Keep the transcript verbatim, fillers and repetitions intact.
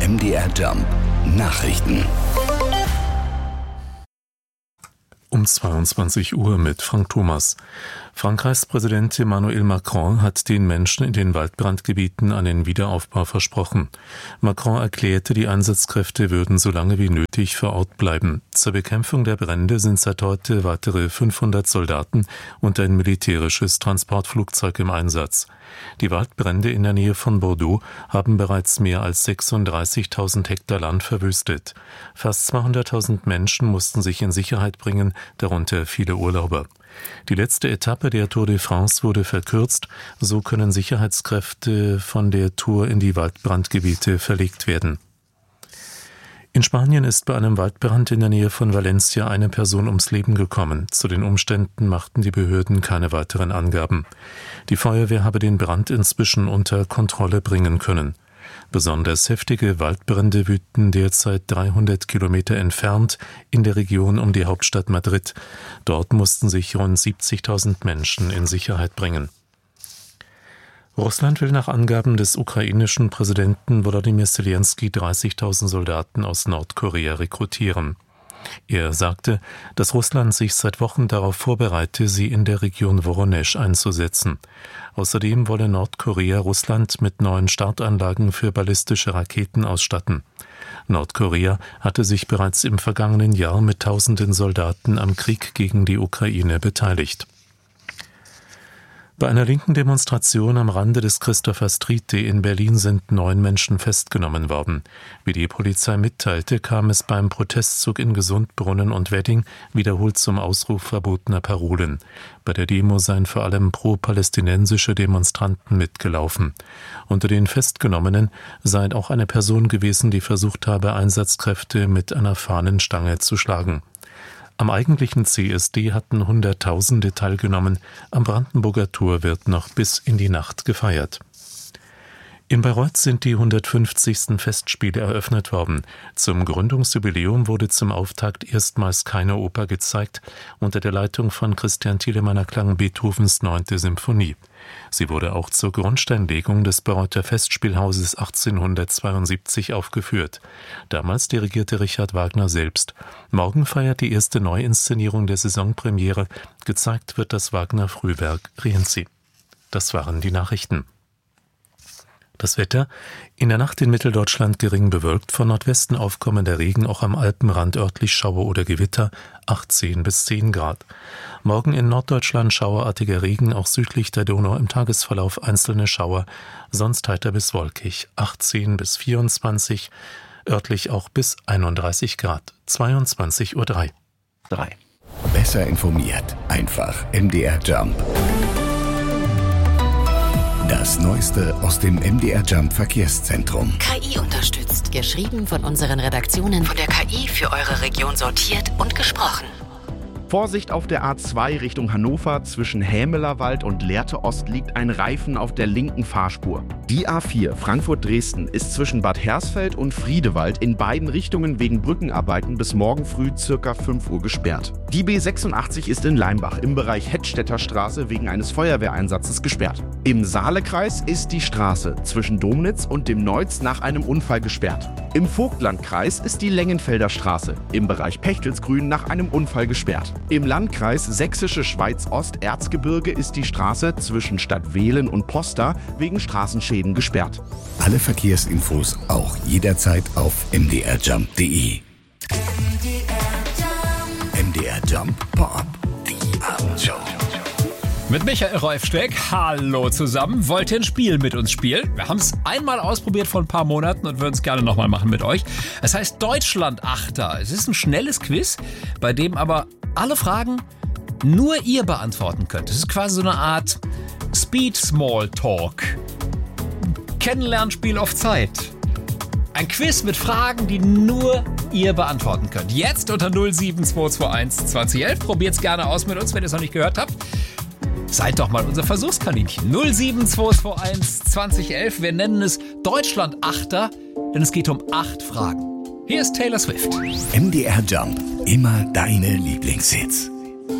M D R Jump Nachrichten. Um zweiundzwanzig Uhr mit Frank Thomas. Frankreichs Präsident Emmanuel Macron hat den Menschen in den Waldbrandgebieten einen Wiederaufbau versprochen. Macron erklärte, die Einsatzkräfte würden so lange wie nötig vor Ort bleiben. Zur Bekämpfung der Brände sind seit heute weitere fünfhundert Soldaten und ein militärisches Transportflugzeug im Einsatz. Die Waldbrände in der Nähe von Bordeaux haben bereits mehr als sechsunddreißigtausend Hektar Land verwüstet. Fast zweihunderttausend Menschen mussten sich in Sicherheit bringen, darunter viele Urlauber. Die letzte Etappe der Tour de France wurde verkürzt, so können Sicherheitskräfte von der Tour in die Waldbrandgebiete verlegt werden. In Spanien ist bei einem Waldbrand in der Nähe von Valencia eine Person ums Leben gekommen. Zu den Umständen machten die Behörden keine weiteren Angaben. Die Feuerwehr habe den Brand inzwischen unter Kontrolle bringen können. Besonders heftige Waldbrände wüten derzeit dreihundert Kilometer entfernt in der Region um die Hauptstadt Madrid. Dort mussten sich rund siebzigtausend Menschen in Sicherheit bringen. Russland will nach Angaben des ukrainischen Präsidenten Volodymyr Zelensky dreißigtausend Soldaten aus Nordkorea rekrutieren. Er sagte, dass Russland sich seit Wochen darauf vorbereite, sie in der Region Woronesch einzusetzen. Außerdem wolle Nordkorea Russland mit neuen Startanlagen für ballistische Raketen ausstatten. Nordkorea hatte sich bereits im vergangenen Jahr mit tausenden Soldaten am Krieg gegen die Ukraine beteiligt. Bei einer linken Demonstration am Rande des Christopher Street Day in Berlin sind neun Menschen festgenommen worden. Wie die Polizei mitteilte, kam es beim Protestzug in Gesundbrunnen und Wedding wiederholt zum Ausruf verbotener Parolen. Bei der Demo seien vor allem pro-palästinensische Demonstranten mitgelaufen. Unter den Festgenommenen sei auch eine Person gewesen, die versucht habe, Einsatzkräfte mit einer Fahnenstange zu schlagen. Am eigentlichen C S D hatten Hunderttausende teilgenommen. Am Brandenburger Tor wird noch bis in die Nacht gefeiert. In Bayreuth sind die hundertfünfzigsten Festspiele eröffnet worden. Zum Gründungsjubiläum wurde zum Auftakt erstmals keine Oper gezeigt. Unter der Leitung von Christian Thielemann erklang Beethovens neunte Symphonie. Sie wurde auch zur Grundsteinlegung des Bayreuther Festspielhauses achtzehnhundertzweiundsiebzig aufgeführt. Damals dirigierte Richard Wagner selbst. Morgen feiert die erste Neuinszenierung der Saisonpremiere. Gezeigt wird das Wagner-Frühwerk Rienzi. Das waren die Nachrichten. Das Wetter: in der Nacht in Mitteldeutschland gering bewölkt, von Nordwesten aufkommender Regen, auch am Alpenrand örtlich Schauer oder Gewitter, achtzehn bis zehn Grad. Morgen in Norddeutschland schauerartiger Regen, auch südlich der Donau im Tagesverlauf einzelne Schauer, sonst heiter bis wolkig, achtzehn bis vierundzwanzig, örtlich auch bis einunddreißig Grad, zweiundzwanzig Uhr drei. drei. Besser informiert, einfach M D R Jump. Das Neueste aus dem M D R Jump Verkehrszentrum. K I unterstützt. Geschrieben von unseren Redaktionen. Von der K I für eure Region sortiert und gesprochen. Vorsicht auf der A zwei Richtung Hannover. Zwischen Hämelerwald und Lehrte Ost liegt ein Reifen auf der linken Fahrspur. Die A vier Frankfurt-Dresden ist zwischen Bad Hersfeld und Friedewald in beiden Richtungen wegen Brückenarbeiten bis morgen früh ca. fünf Uhr gesperrt. Die B sechsundachtzig ist in Leimbach im Bereich Hettstädter Straße wegen eines Feuerwehreinsatzes gesperrt. Im Saalekreis ist die Straße zwischen Domnitz und dem Neuz nach einem Unfall gesperrt. Im Vogtlandkreis ist die Längenfelder Straße im Bereich Pechtelsgrün nach einem Unfall gesperrt. Im Landkreis Sächsische Schweiz-Ost-Erzgebirge ist die Straße zwischen Stadtwehlen und Posta wegen Straßenschäden gesperrt. Alle Verkehrsinfos auch jederzeit auf m d r jump punkt d e. M D R Jump Pop, die Abendshow. Mit Michael Reufsteck, hallo zusammen. Wollt ihr ein Spiel mit uns spielen? Wir haben es einmal ausprobiert vor ein paar Monaten und würden es gerne nochmal machen mit euch. Es heißt Deutschland-Achter. Es ist ein schnelles Quiz, bei dem aber alle Fragen nur ihr beantworten könnt. Es ist quasi so eine Art Speed-Small-Talk. Kennenlernspiel auf Zeit. Ein Quiz mit Fragen, die nur ihr beantworten könnt. Jetzt unter null sieben zwei zwei eins zwanzig elf. Probiert's gerne aus mit uns, wenn ihr es noch nicht gehört habt. Seid doch mal unser Versuchskaninchen. null sieben zwei zwei eins zwanzig elf. Wir nennen es Deutschland-Achter, denn es geht um acht Fragen. Hier ist Taylor Swift. M D R Jump. Immer deine Lieblingshits.